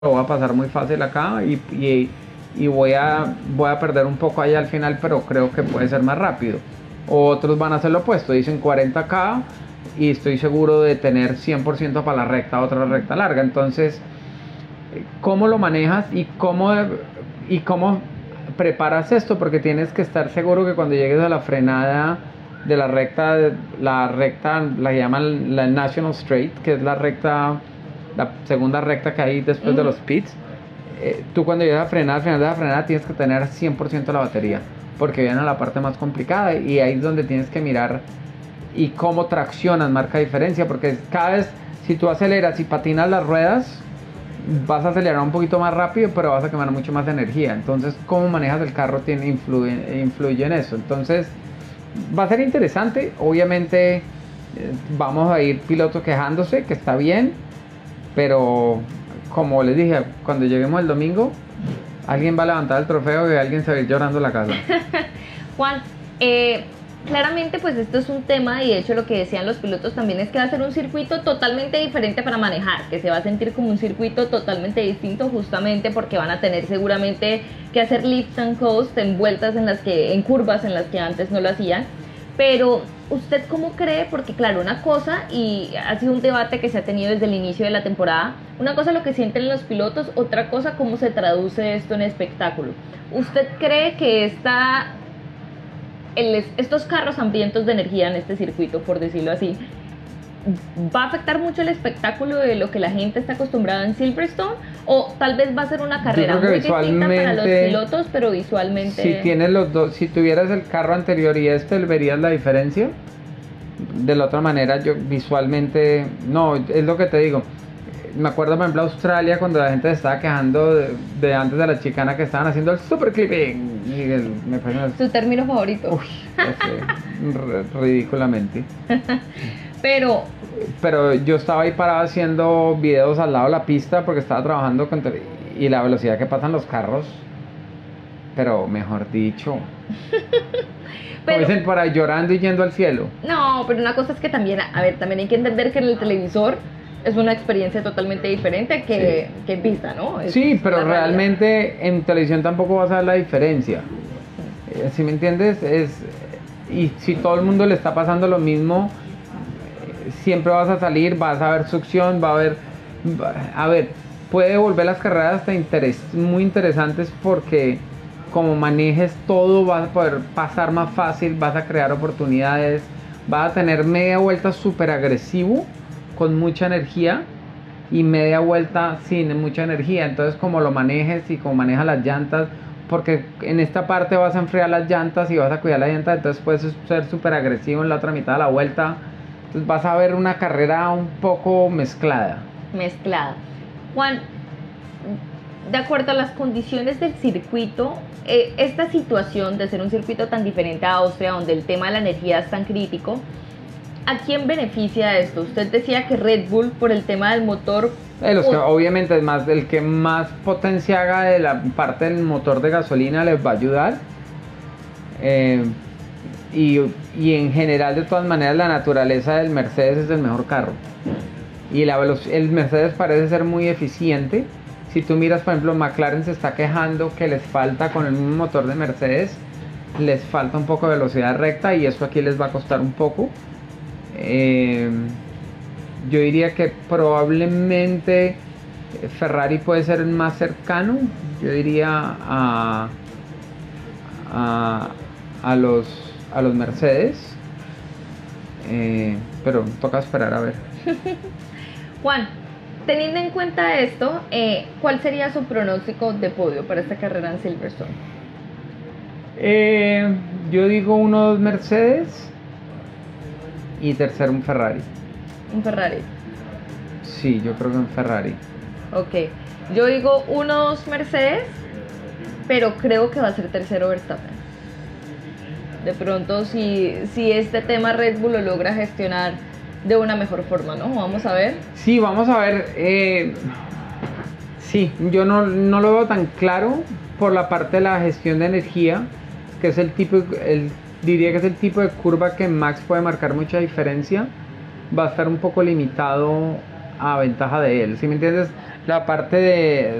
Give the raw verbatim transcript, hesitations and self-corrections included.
lo voy a pasar muy fácil acá y, y, y voy, a, voy a perder un poco ahí al final, pero creo que puede ser más rápido. Otros van a hacer lo opuesto, dicen cuarenta K y estoy seguro de tener cien por ciento para la recta, otra recta larga. Entonces, ¿cómo lo manejas y cómo, y cómo preparas esto? Porque tienes que estar seguro que cuando llegues a la frenada de la recta, la recta, la llaman la National Straight, que es la recta, la segunda recta que hay después uh-huh. de los pits, eh, tú cuando llegas a frenar, al final de la frenada tienes que tener cien por ciento la batería, porque viene a la parte más complicada y ahí es donde tienes que mirar y cómo traccionas marca diferencia, porque cada vez si tú aceleras y patinas las ruedas, vas a acelerar un poquito más rápido, pero vas a quemar mucho más energía. Entonces, cómo manejas el carro tiene, influye, influye en eso. Entonces, va a ser interesante. Obviamente, eh, vamos a ir pilotos quejándose, que está bien, pero como les dije, cuando lleguemos el domingo, alguien va a levantar el trofeo y alguien se va a ir llorando a la casa. Juan, eh... claramente pues esto es un tema y de hecho lo que decían los pilotos también es que va a ser un circuito totalmente diferente para manejar, que se va a sentir como un circuito totalmente distinto justamente porque van a tener seguramente que hacer lift and coast en vueltas en las que, en curvas en las que antes no lo hacían. Pero ¿usted cómo cree? Porque claro, una cosa, y ha sido un debate que se ha tenido desde el inicio de la temporada, una cosa lo que sienten los pilotos, otra cosa cómo se traduce esto en espectáculo. ¿Usted cree que esta El, estos carros hambrientos de energía en este circuito, por decirlo así, va a afectar mucho el espectáculo de lo que la gente está acostumbrada en Silverstone? ¿O tal vez va a ser una carrera muy distinta para los pilotos, pero visualmente? Si tienes los dos, si tuvieras el carro anterior y este, ¿verías la diferencia? De la otra manera, yo visualmente, no, es lo que te digo. Me acuerdo, por ejemplo, Australia, cuando la gente se estaba quejando de, de antes de la chicana que estaban haciendo el super clipping. Y el, me parece, su término favorito. Uy, ese, ridículamente. Pero pero yo estaba ahí parado haciendo videos al lado de la pista porque estaba trabajando con, y la velocidad que pasan los carros, pero mejor dicho, pero, como dicen por ahí, llorando y yendo al cielo. No, pero una cosa es que también, a ver, también hay que entender que en el televisor es una experiencia totalmente diferente que, sí. que en pista, ¿no? Es sí, pero realmente en televisión tampoco vas a ver la diferencia. ¿Sí, ¿Sí me entiendes? Es, y si todo el mundo le está pasando lo mismo, siempre vas a salir, vas a ver succión, va a haber... A ver, puede volver las carreras hasta interes, muy interesantes porque como manejes todo vas a poder pasar más fácil, vas a crear oportunidades, vas a tener media vuelta súper agresivo, con mucha energía y media vuelta sin mucha energía. Entonces como lo manejes y como manejas las llantas, porque en esta parte vas a enfriar las llantas y vas a cuidar las llantas, entonces puedes ser súper agresivo en la otra mitad de la vuelta. Entonces vas a ver una carrera un poco mezclada. Mezclada. Juan, de acuerdo a las condiciones del circuito, eh, esta situación de ser un circuito tan diferente a Austria, donde el tema de la energía es tan crítico, ¿a quién beneficia esto? Usted decía que Red Bull por el tema del motor. Eh, los que, obviamente es más el que más potencia haga de la parte del motor de gasolina les va a ayudar. Eh, y, y en general, de todas maneras, la naturaleza del Mercedes es el mejor carro. Y la el Mercedes parece ser muy eficiente. Si tú miras, por ejemplo, McLaren se está quejando que les falta con el mismo motor de Mercedes, les falta un poco de velocidad recta y eso aquí les va a costar un poco. Eh, yo diría que probablemente Ferrari puede ser el más cercano. Yo diría a, a, a, los, a los Mercedes, eh, pero toca esperar a ver. Juan, teniendo en cuenta esto, eh, ¿cuál sería su pronóstico de podio para esta carrera en Silverstone? Eh, yo digo uno dos Mercedes y tercero un Ferrari. ¿Un Ferrari? Sí, yo creo que un Ferrari. Ok, yo digo uno dos Mercedes, pero creo que va a ser tercero Verstappen. De pronto, si, si este tema Red Bull lo logra gestionar de una mejor forma, ¿no? Vamos a ver. Sí, vamos a ver. Eh, sí, yo no, no lo veo tan claro por la parte de la gestión de energía, que es el tipo, el, diría que es el tipo de curva que Max puede marcar mucha diferencia. Va a estar un poco limitado a ventaja de él. ¿Sí me entiendes? la parte de,